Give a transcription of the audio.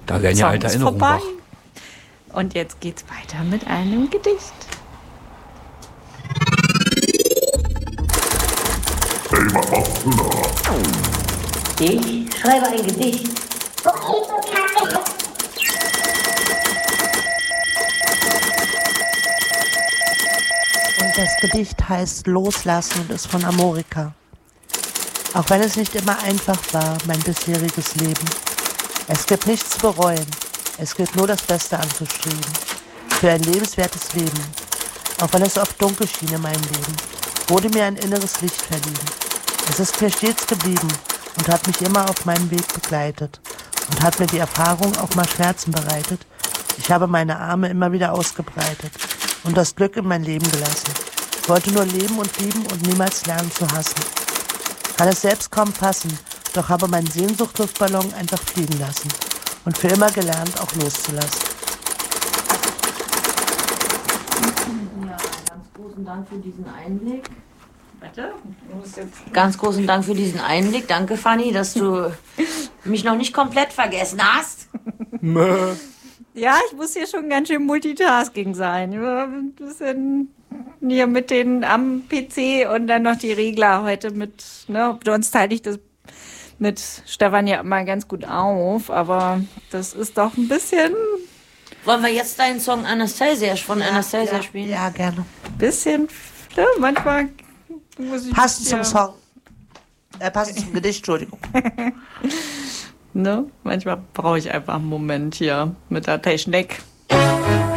Da werden ja alte Erinnerungen vorbei. wach. Und jetzt geht's weiter mit einem Gedicht. Ich schreibe ein Gedicht. Und das Gedicht heißt Loslassen und ist von Amorika. Auch wenn es nicht immer einfach war, mein bisheriges Leben. Es gibt nichts zu bereuen. Es gilt nur das Beste anzustreben. Für ein lebenswertes Leben. Auch wenn es oft dunkel schien in meinem Leben, wurde mir ein inneres Licht verliehen. Es ist mir stets geblieben und hat mich immer auf meinem Weg begleitet und hat mir die Erfahrung auch mal Schmerzen bereitet. Ich habe meine Arme immer wieder ausgebreitet und das Glück in mein Leben gelassen. Ich wollte nur leben und lieben und niemals lernen zu hassen. Kann es selbst kaum fassen, doch habe meinen Sehnsuchtluftballon einfach fliegen lassen und für immer gelernt, auch loszulassen. Ja, ganz großen Dank für diesen Einblick. Warte, Ganz großen Dank für diesen Einblick. Danke, Fanny, dass du mich noch nicht komplett vergessen hast. Ja, ich muss hier schon ganz schön Multitasking sein. Ein bisschen hier mit den am PC und dann noch die Regler heute mit, ne, sonst teile ich das mit Stefan ja immer ganz gut auf, aber das ist doch ein bisschen Wollen wir jetzt deinen Song Anastasia von Anastasia spielen? Ja, gerne. ne, manchmal muss ich... Passend ja, zum Song. Passend zum Gedicht, Entschuldigung. Ne, manchmal brauche ich einfach einen Moment hier mit der Technik.